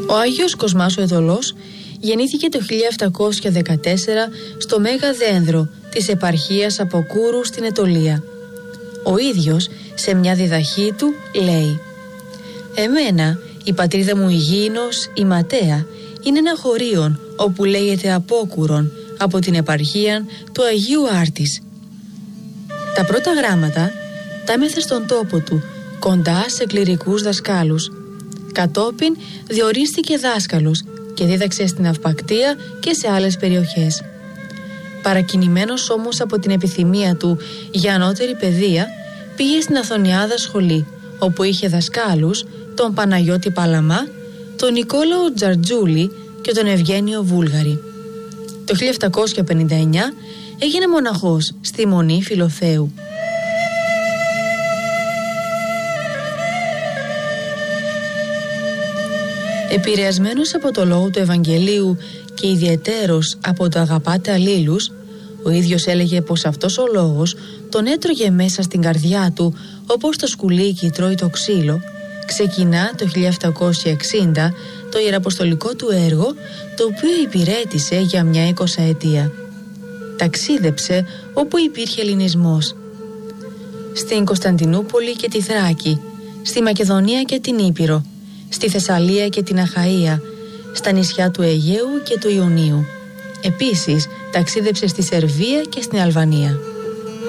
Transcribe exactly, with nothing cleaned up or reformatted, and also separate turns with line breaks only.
Ο Άγιος Κοσμάς ο Εδωλός γεννήθηκε το χίλια επτακόσια δεκατέσσερα στο Μέγα Δένδρο της επαρχίας Αποκούρου στην Αιτωλία. Ο ίδιος σε μια διδαχή του λέει: «Εμένα η πατρίδα μου η Γήινος, η Ματέα, είναι ένα χωρίον όπου λέγεται Απόκουρον από την επαρχία του Αγίου Άρτης». Τα πρώτα γράμματα τα έμαθε στον τόπο του, κοντά σε κληρικούς δασκάλους. Κατόπιν διορίστηκε δάσκαλος και δίδαξε στην Αυπακτία και σε άλλες περιοχές. Παρακινημένος όμως από την επιθυμία του για ανώτερη παιδεία, πήγε στην Αθωνιάδα σχολή, όπου είχε δασκάλους τον Παναγιώτη Παλαμά, τον Νικόλαο Τζαρτζούλη και τον Ευγένιο Βούλγαρη. Το χίλια επτακόσια πενήντα εννιά έγινε μοναχός στη Μονή Φιλοθέου. Επηρεασμένος από το λόγο του Ευαγγελίου και ιδιαιτέρως από το «αγαπάτε αλλήλους», ο ίδιος έλεγε πως αυτός ο λόγος τον έτρωγε μέσα στην καρδιά του όπως το σκουλίκι τρώει το ξύλο. Ξεκινά το χίλια επτακόσια εξήντα το ιεραποστολικό του έργο, το οποίο υπηρέτησε για μια εικοσαετία. Ταξίδεψε όπου υπήρχε ελληνισμός. Στην Κωνσταντινούπολη και τη Θράκη, στη Μακεδονία και την Ήπειρο, στη Θεσσαλία και την Αχαΐα, στα νησιά του Αιγαίου και του Ιωνίου. Επίσης ταξίδεψε στη Σερβία και στην Αλβανία.